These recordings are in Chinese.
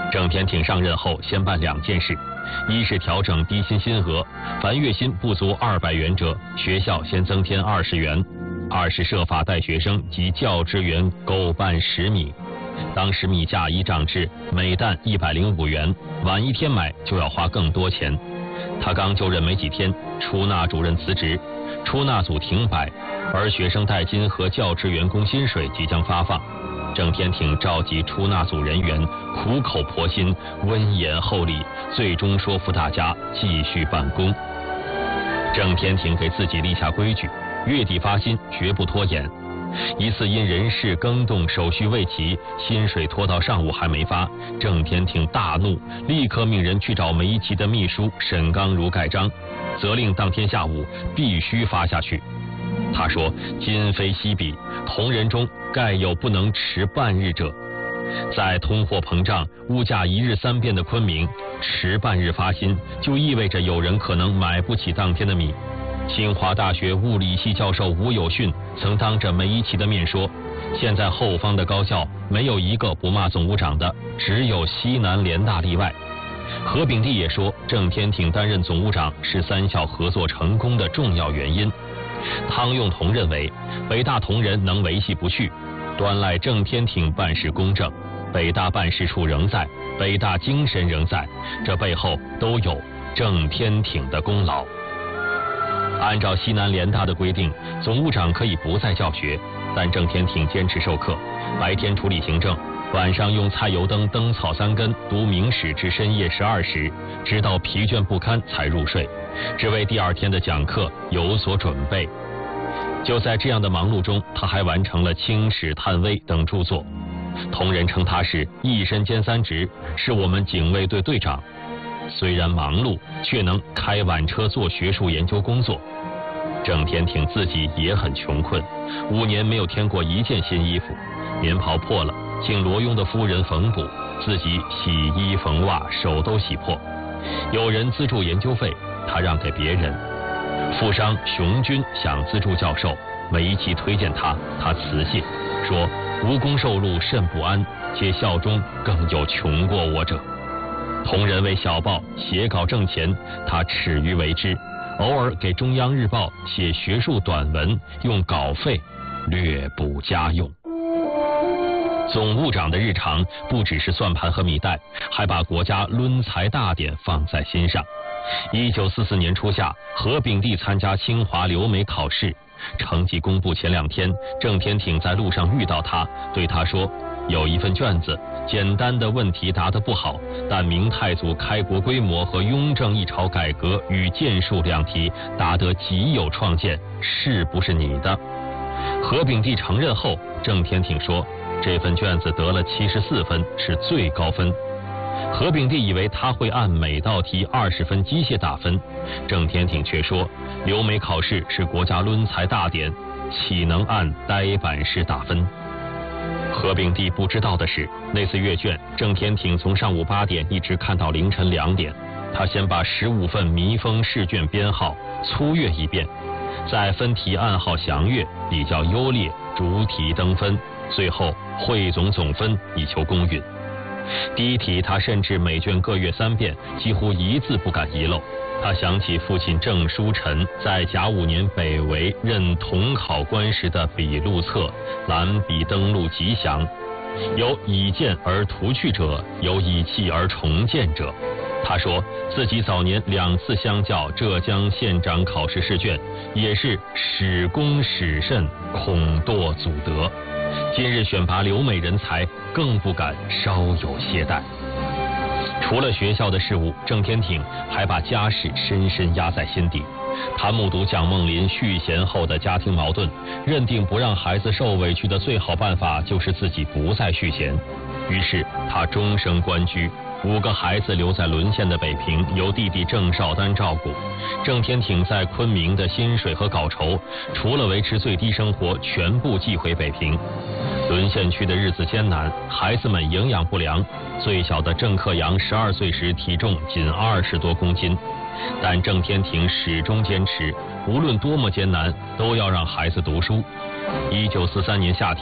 郑天挺上任后先办2件事，一是调整低薪薪额，凡月薪不足200元者，学校先增添20元；二是设法带学生及教职员购办食米，当时米价已涨至每担105元，晚一天买就要花更多钱。他刚就任没几天，出纳主任辞职，出纳组停摆，而学生代金和教职员工薪水即将发放。郑天挺召集出纳组人员，苦口婆心，温言厚礼，最终说服大家继续办公。郑天挺给自己立下规矩，月底发薪绝不拖延。一次因人事更动手续未齐，薪水拖到上午还没发，郑天挺大怒，立刻命人去找煤气的秘书沈刚如盖章，责令当天下午必须发下去。他说：“今非昔比，同仁中盖有不能迟半日者。在通货膨胀、物价1日3变的昆明，迟半日发薪就意味着有人可能买不起当天的米。”清华大学物理系教授吴有训曾当着煤气的面说：“现在后方的高校没有一个不骂总务长的，只有西南联大例外。”何炳棣也说，郑天挺担任总务长是3校合作成功的重要原因。汤用彤认为，北大同仁能维系不去，端赖郑天挺办事公正，北大办事处仍在，北大精神仍在，这背后都有郑天挺的功劳。按照西南联大的规定，总务长可以不再教学，但郑天挺坚持授课，白天处理行政，晚上用菜油灯灯草3根读明史至深夜12时，直到疲倦不堪才入睡，只为第2天的讲课有所准备。就在这样的忙碌中，他还完成了《清史探微》等著作。同仁称他是一身兼3职，是我们警卫队队长。虽然忙碌，却能开晚车做学术研究工作。郑天挺自己也很穷困，5年没有添过1件新衣服，棉袍破了，请罗庸的夫人缝补，自己洗衣缝袜，手都洗破。有人资助研究费，他让给别人。富商熊军想资助教授，煤气推荐他，他辞谢，说无功受禄甚不安，且校中更有穷过我者。同仁为小报写稿挣钱，他耻于为之，偶尔给中央日报写学术短文，用稿费略补家用。总务长的日常不只是算盘和米袋，还把国家抡才大典放在心上。1944年初夏，何炳棣参加清华留美考试，成绩公布前2天，郑天挺在路上遇到他，对他说：“有一份卷子，简单的问题答得不好，但明太祖开国规模和雍正一朝改革与建树2题答得极有创建，是不是你的？”何炳棣承认后，郑天挺说：“这份卷子得了74分，是最高分。”何炳棣以为他会按每道题20分机械打分，郑天挺却说：“留美考试是国家抡才大典，岂能按呆板式打分？”何炳棣不知道的是，那次阅卷，郑天挺从上午8点一直看到凌晨2点。他先把15份密封试卷编号粗阅一遍，再分题暗号详阅，比较优劣，逐题登分，最后汇总总分以求公允。第1题他甚至每卷各阅3遍，几乎一字不敢遗漏。他想起父亲郑书臣在甲午年北围任统考官时的笔录册，蓝笔登录吉祥，有以见而图去者，有以弃而重见者。他说自己早年2次相较浙江县长考试试卷，也是始功始甚，恐堕祖德。今日选拔留美人才，更不敢稍有懈怠。除了学校的事务，郑天挺还把家事深深压在心底。他目睹蒋梦麟续弦后的家庭矛盾，认定不让孩子受委屈的最好办法就是自己不再续弦。于是他终生关居，5个孩子留在沦陷的北平，由弟弟郑绍丹照顾。郑天挺在昆明的薪水和稿酬，除了维持最低生活，全部寄回北平。沦陷区的日子艰难，孩子们营养不良。最小的郑克阳12岁时体重仅20多公斤，但郑天挺始终坚持，无论多么艰难，都要让孩子读书。1943年夏天，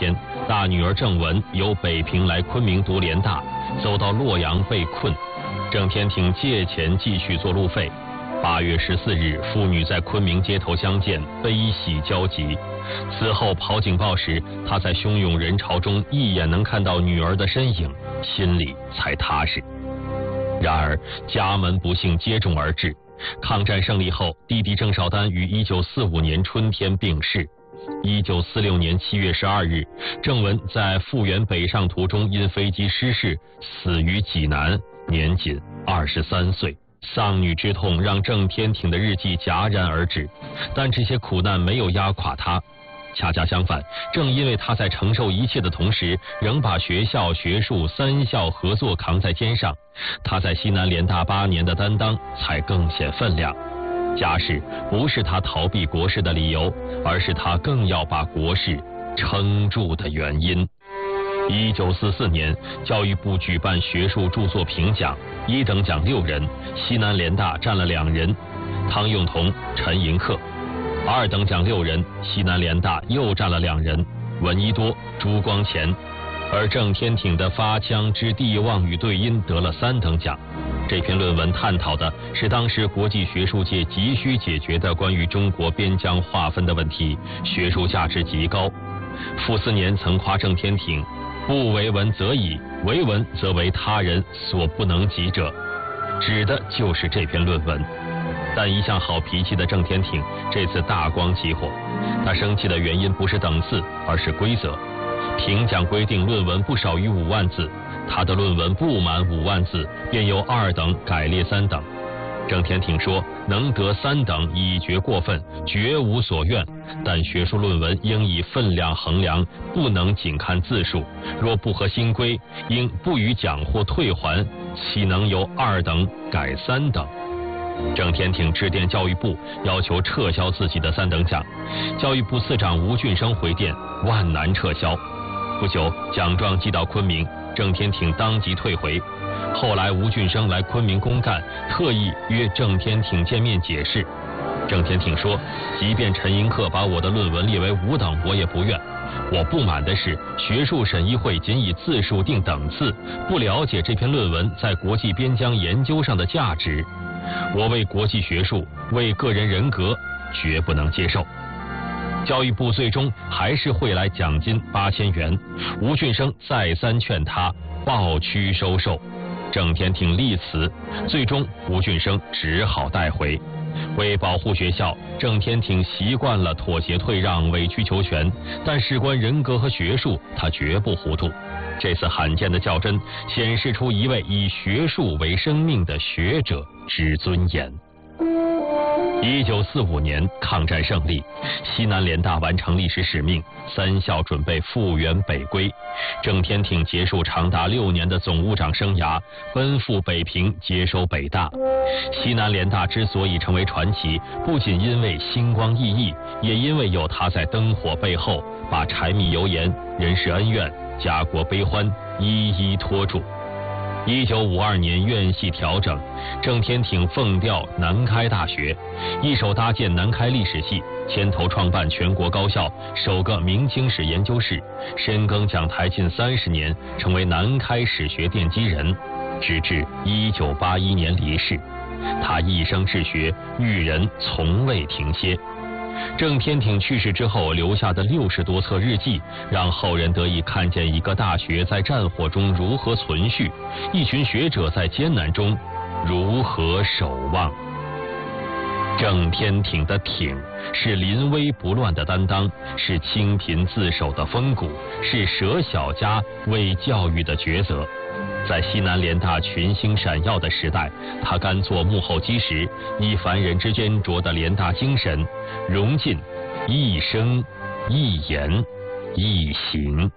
大女儿郑文由北平来昆明读联大，走到洛阳被困，郑天挺借钱继续做路费。8月14日，父女在昆明街头相见，悲喜交集。此后跑警报时，他在汹涌人潮中一眼能看到女儿的身影，心里才踏实。然而家门不幸接踵而至。抗战胜利后，弟弟郑绍丹于1945年春天病逝。1946年7月12日，郑文在复员北上途中因飞机失事死于济南，年仅23岁。丧女之痛让郑天挺的日记戛然而止，但这些苦难没有压垮他。恰恰相反，正因为他在承受一切的同时，仍把学校、学术三校合作扛在肩上，他在西南联大8年的担当才更显分量。家事不是他逃避国事的理由，而是他更要把国事撑住的原因。1944年，教育部举办学术著作评奖，1等奖6人，西南联大占了2人，汤用彤、陈寅恪；2等奖6人，西南联大又占了2人，闻一多、朱光潜。而郑天挺的《发枪之帝望与对音》得了3等奖。这篇论文探讨的是当时国际学术界急需解决的关于中国边疆划分的问题，学术价值极高。傅斯年曾夸郑天挺不为文则已，为文则为他人所不能及者，指的就是这篇论文。但一向好脾气的郑天挺这次大光起火，他生气的原因不是等次，而是规则。评奖规定论文不少于5万字，他的论文不满5万字，便由2等改列3等。郑天挺说，能得3等已觉过分，绝无所愿，但学术论文应以分量衡量，不能仅看字数，若不合新规，应不予奖或退还，岂能由2等改3等？郑天挺致电教育部，要求撤销自己的3等奖。教育部次长吴俊升回电，万难撤销。不久，奖状寄到昆明，郑天挺当即退回。后来吴俊升来昆明公干，特意约郑天挺见面解释。郑天挺说，即便陈寅恪把我的论文列为5等，我也不愿。我不满的是，学术审议会仅以字数定等次，不了解这篇论文在国际边疆研究上的价值。我为国际学术，为个人人格，绝不能接受。教育部最终还是汇来奖金8000元，吴俊升再三劝他报屈收受，郑天挺力辞，最终吴俊升只好带回。为保护学校，郑天挺习惯了妥协退让、委曲求全，但事关人格和学术，他绝不糊涂。这次罕见的较真，显示出一位以学术为生命的学者之尊严。1945年，抗战胜利，西南联大完成历史使命，3校准备复员北归。郑天挺结束长达6年的总务长生涯，奔赴北平接收北大。西南联大之所以成为传奇，不仅因为星光熠熠，也因为有他在灯火背后把柴米油盐、人世恩怨、家国悲欢一一托住。1952年院系调整，郑天挺奉调南开大学，一手搭建南开历史系，牵头创办全国高校首个明清史研究室，深耕讲台近30年，成为南开史学奠基人，直至1981年离世。他一生治学，育人从未停歇。郑天挺去世之后留下的60多册日记，让后人得以看见一个大学在战火中如何存续，一群学者在艰难中如何守望。郑天挺的挺，是临危不乱的担当，是清贫自守的风骨，是舍小家为教育的抉择。在西南联大群星闪耀的时代，他甘做幕后基石，以凡人之捐卓的联大精神，融进一生一言一行。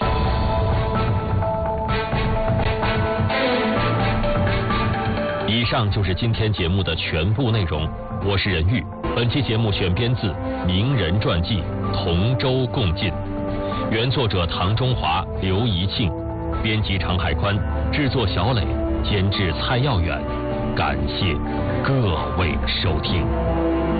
以上就是今天节目的全部内容，我是任玉。本期节目选编自《名人传记》，同舟共进，原作者唐中华、刘怡庆，编辑常海宽，制作小磊，监制蔡耀远。感谢各位收听。